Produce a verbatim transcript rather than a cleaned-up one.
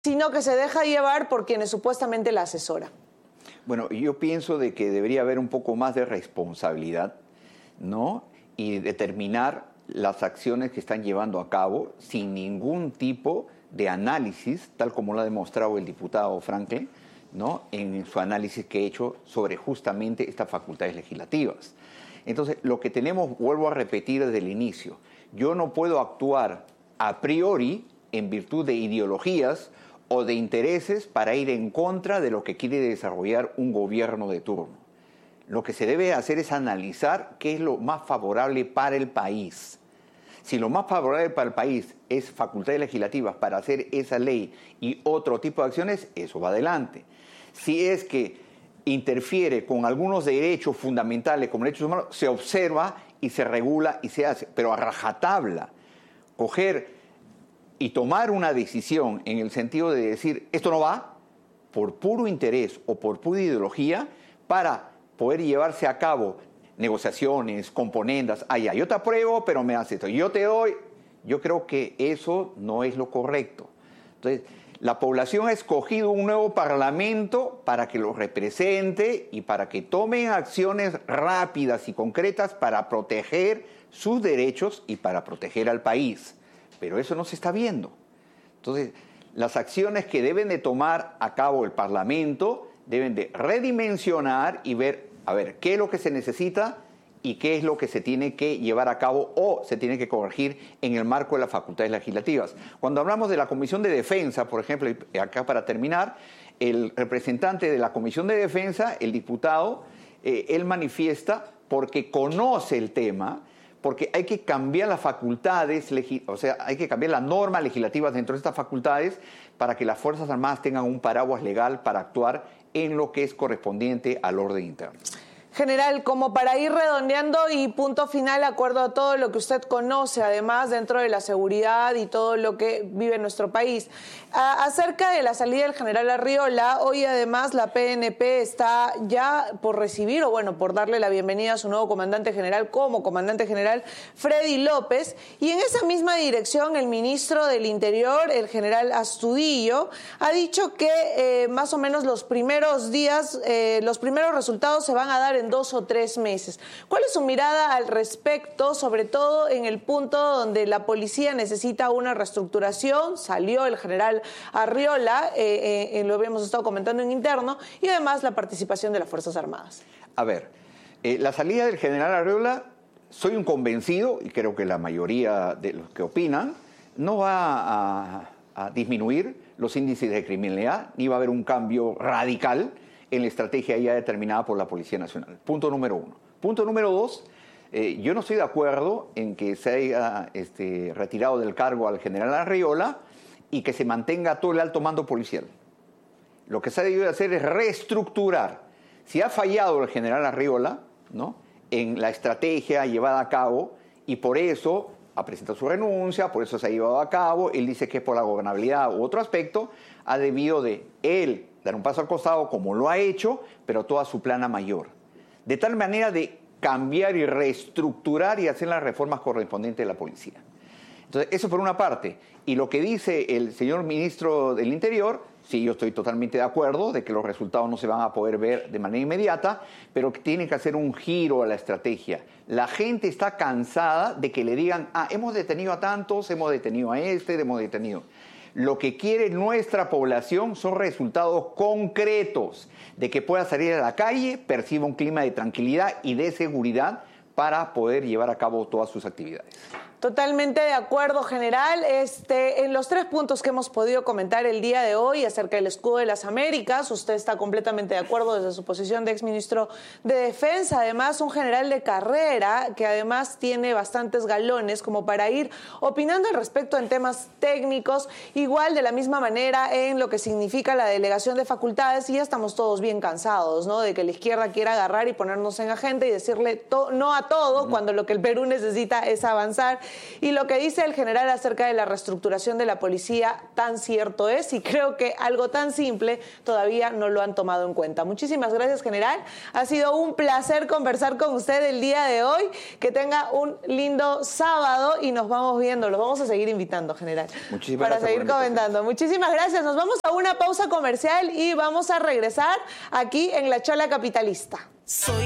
sino que se deja llevar por quienes supuestamente la asesora. Bueno, yo pienso de que debería haber un poco más de responsabilidad, ¿no? Y determinar las acciones que están llevando a cabo sin ningún tipo de análisis, tal como lo ha demostrado el diputado Franklin, ¿no? En su análisis que ha hecho sobre justamente estas facultades legislativas. Entonces, lo que tenemos, vuelvo a repetir desde el inicio, yo no puedo actuar a priori en virtud de ideologías o de intereses para ir en contra de lo que quiere desarrollar un gobierno de turno. Lo que se debe hacer es analizar qué es lo más favorable para el país. Si lo más favorable para el país es facultades legislativas para hacer esa ley y otro tipo de acciones, eso va adelante. Si es que interfiere con algunos derechos fundamentales como derechos humanos, se observa y se regula y se hace, pero a rajatabla. Coger y tomar una decisión en el sentido de decir esto no va por puro interés o por pura ideología para poder llevarse a cabo negociaciones, componendas, ah, ya, yo te apruebo, pero me haces esto, yo te doy, yo creo que eso no es lo correcto. Entonces, la población ha escogido un nuevo parlamento para que lo represente y para que tomen acciones rápidas y concretas para proteger sus derechos y para proteger al país. Pero eso no se está viendo. Entonces, las acciones que deben de tomar a cabo el Parlamento deben de redimensionar y ver, a ver, qué es lo que se necesita y qué es lo que se tiene que llevar a cabo o se tiene que corregir en el marco de las facultades legislativas. Cuando hablamos de la Comisión de Defensa, por ejemplo, y acá para terminar, el representante de la Comisión de Defensa, el diputado, eh, él manifiesta porque conoce el tema, porque hay que cambiar las facultades, o sea, hay que cambiar las normas legislativas dentro de estas facultades para que las Fuerzas Armadas tengan un paraguas legal para actuar en lo que es correspondiente al orden interno. General, como para ir redondeando y punto final, acuerdo a todo lo que usted conoce, además dentro de la seguridad y todo lo que vive nuestro país. A, acerca de la salida del general Arriola, hoy además la P N P está ya por recibir, o bueno, por darle la bienvenida a su nuevo comandante general como comandante general, Freddy López, y en esa misma dirección el ministro del Interior, el general Astudillo, ha dicho que eh, más o menos los primeros días, eh, los primeros resultados se van a dar en dos o tres meses. ¿Cuál es su mirada al respecto, sobre todo en el punto donde la policía necesita una reestructuración? Salió el general Arriola, eh, eh, lo habíamos estado comentando en interno, y además la participación de las Fuerzas Armadas. A ver, eh, la salida del general Arriola, soy un convencido, y creo que la mayoría de los que opinan, no va a, a disminuir los índices de criminalidad, ni va a haber un cambio radical en la estrategia ya determinada por la Policía Nacional. Punto número uno. Punto número dos, eh, yo no estoy de acuerdo en que se haya este, retirado del cargo al general Arriola y que se mantenga todo el alto mando policial. Lo que se ha debido hacer es reestructurar. Si ha fallado el general Arriola, ¿no?, en la estrategia llevada a cabo, y por eso ha presentado su renuncia, por eso se ha llevado a cabo, él dice que es por la gobernabilidad u otro aspecto, ha debido de él dar un paso al costado como lo ha hecho, pero toda su plana mayor. De tal manera de cambiar y reestructurar y hacer las reformas correspondientes de la policía. Entonces, eso por una parte. Y lo que dice el señor ministro del Interior, sí, yo estoy totalmente de acuerdo de que los resultados no se van a poder ver de manera inmediata, pero que tiene que hacer un giro a la estrategia. La gente está cansada de que le digan, ah, hemos detenido a tantos, hemos detenido a este, hemos detenido. Lo que quiere nuestra población son resultados concretos, de que pueda salir a la calle, perciba un clima de tranquilidad y de seguridad para poder llevar a cabo todas sus actividades. Totalmente de acuerdo, general. Este, en los tres puntos que hemos podido comentar el día de hoy acerca del escudo de las Américas, usted está completamente de acuerdo desde su posición de exministro de Defensa. Además, un general de carrera que además tiene bastantes galones como para ir opinando al respecto en temas técnicos, igual de la misma manera en lo que significa la delegación de facultades. Y ya estamos todos bien cansados, ¿no?, de que la izquierda quiera agarrar y ponernos en agenda y decirle to- no a todo, uh-huh, cuando lo que el Perú necesita es avanzar y lo que dice el general acerca de la reestructuración de la policía tan cierto es, y creo que algo tan simple todavía no lo han tomado en cuenta. Muchísimas gracias, general. Ha sido un placer conversar con usted el día de hoy. Que tenga un lindo sábado y nos vamos viendo. Los vamos a seguir invitando, general. Muchísimas para gracias. seguir comentando. Muchísimas gracias. Nos vamos a una pausa comercial y vamos a regresar aquí en La Chola Capitalista. Soy